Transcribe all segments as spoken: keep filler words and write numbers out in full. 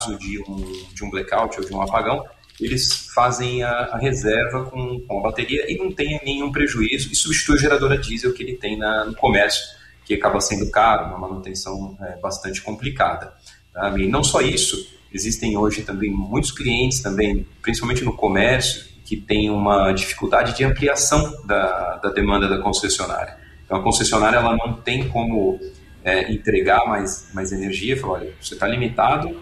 de um, de um blackout ou de um apagão, eles fazem a, a reserva com, com a bateria e não tem nenhum prejuízo e substitui o gerador a diesel que ele tem na, no comércio, que acaba sendo caro, uma manutenção é, bastante complicada. Tá? E não só isso, existem hoje também muitos clientes, também, principalmente no comércio, que têm uma dificuldade de ampliação da, da demanda da concessionária. Então a concessionária ela não tem como é, entregar mais, mais energia, fala, olha, você está limitado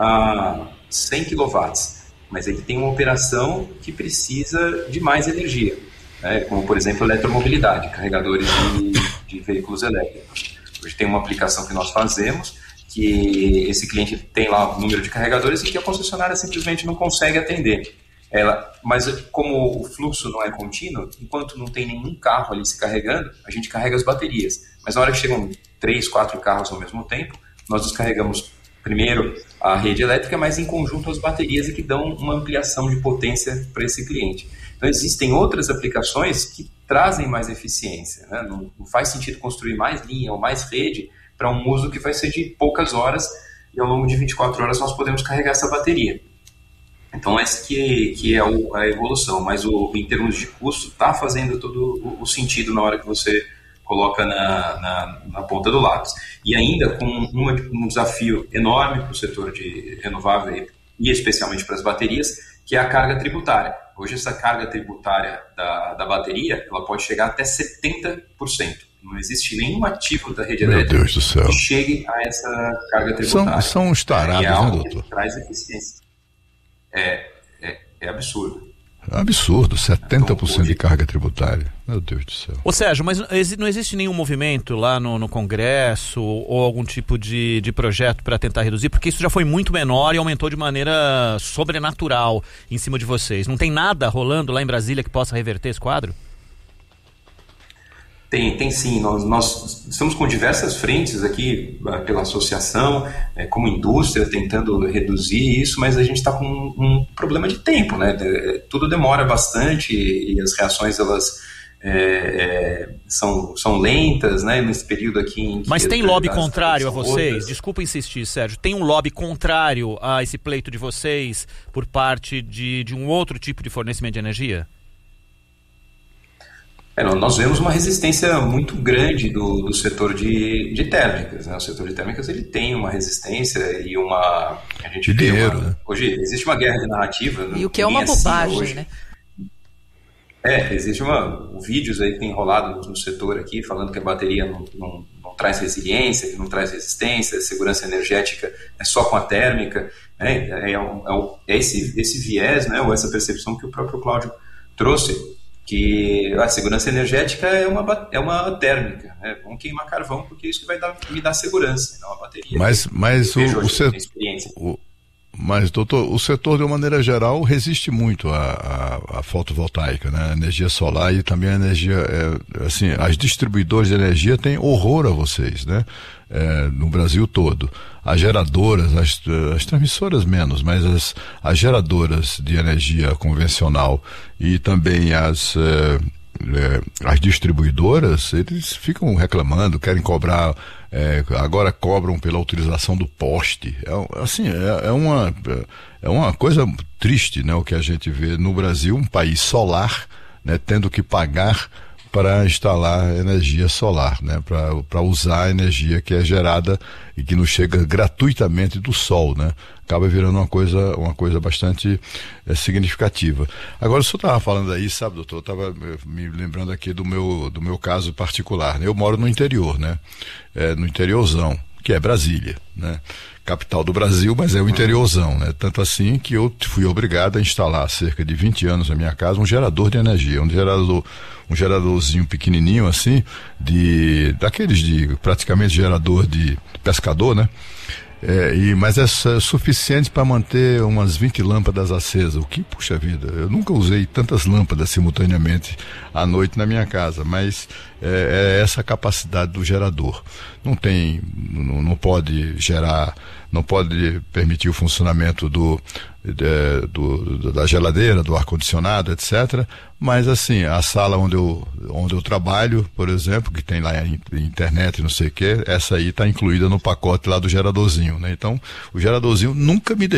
a cem quilowatts, mas ele tem uma operação que precisa de mais energia, né? Como, por exemplo, eletromobilidade, carregadores de, de veículos elétricos. Hoje tem uma aplicação que nós fazemos, que esse cliente tem lá o número de carregadores e que a concessionária simplesmente não consegue atender. Ela, mas como o fluxo não é contínuo, enquanto não tem nenhum carro ali se carregando, a gente carrega as baterias. Mas na hora que chegam três, quatro carros ao mesmo tempo, nós descarregamos primeiro a rede elétrica, mas em conjunto as baterias e que dão uma ampliação de potência para esse cliente. Então existem outras aplicações que trazem mais eficiência, né? Não, não faz sentido construir mais linha ou mais rede para um uso que vai ser de poucas horas e ao longo de vinte e quatro horas nós podemos carregar essa bateria. Então essa que, que é a evolução, mas o, em termos de custo está fazendo todo o, o sentido na hora que você coloca na, na, na ponta do lápis. E ainda com uma, um desafio enorme para o setor de renovável e especialmente para as baterias, que é a carga tributária. Hoje essa carga tributária da, da bateria ela pode chegar até setenta por cento. Não existe nenhum ativo da rede Meu elétrica Deus do céu. que chegue a essa carga tributária. São, são os tarados, é algo né, doutor? Que traz eficiência. É, é, é absurdo. É absurdo, setenta por cento de carga tributária. Meu Deus do céu. Ô Sérgio, mas não existe nenhum movimento lá no, no Congresso ou algum tipo de, de projeto para tentar reduzir? Porque isso já foi muito menor e aumentou de maneira sobrenatural em cima de vocês. Não tem nada rolando lá em Brasília que possa reverter esse quadro? Tem, tem sim. Nós, nós estamos com diversas frentes aqui pela associação, é, como indústria, tentando reduzir isso, mas a gente está com um, um problema de tempo, né? Tudo demora bastante e as reações elas é, é, são, são lentas, né? Nesse período aqui em que Mas tem lobby as, contrário as a vocês? outras... Desculpa insistir, Sérgio. Tem um lobby contrário a esse pleito de vocês por parte de, de um outro tipo de fornecimento de energia? É, nós vemos uma resistência muito grande do, do setor de, de térmicas, né? O setor de térmicas ele tem uma resistência e uma... A gente de dinheiro, uma, né? Hoje existe uma guerra de narrativa. E o que é uma bobagem, hoje, né? É, existe uma, vídeos aí que tem rolado no, no setor aqui falando que a bateria não, não, não traz resiliência, que não traz resistência, segurança energética é só com a térmica, né? É, é, é, é esse, esse viés, né? Ou essa percepção que o próprio Cláudio trouxe, que a segurança energética é uma, é uma térmica, né? Vamos queimar carvão porque isso que vai dar, me dar segurança, não a bateria. Mas, mas o, o, set... o mas doutor, o setor de uma maneira geral resiste muito à, à, à fotovoltaica, né? A energia solar e também a energia, é, assim, as distribuidoras de energia têm horror a vocês, né? É, no Brasil todo. As geradoras, as, as transmissoras menos, mas as, as geradoras de energia convencional e também as, é, é, as distribuidoras, eles ficam reclamando, querem cobrar, é, agora cobram pela utilização do poste. É, assim, é, é, uma, é uma coisa triste, né, o que a gente vê no Brasil, um país solar, né, tendo que pagar para instalar energia solar, né, para usar a energia que é gerada e que nos chega gratuitamente do sol, né, acaba virando uma coisa, uma coisa bastante é, significativa. Agora, o senhor estava falando aí, sabe, doutor, eu estava me lembrando aqui do meu, do meu caso particular, né? Eu moro no interior, né, é, no interiorzão, que é Brasília, né, capital do Brasil, mas é o interiorzão, né? Tanto assim que eu fui obrigado a instalar há cerca de vinte anos na minha casa um gerador de energia, um gerador, um geradorzinho pequenininho assim, de, daqueles de, praticamente gerador de pescador, né? É, e, mas é, é suficiente para manter umas vinte lâmpadas acesas, o que, puxa vida, eu nunca usei tantas lâmpadas simultaneamente à noite na minha casa, mas é, é essa capacidade do gerador. Não tem, não, não pode gerar não pode permitir o funcionamento do, de, do da geladeira, do ar-condicionado, etcétera. Mas assim, a sala onde eu, onde eu trabalho, por exemplo, que tem lá a internet, não sei o que, essa aí está incluída no pacote lá do geradorzinho, né? Então, o geradorzinho nunca me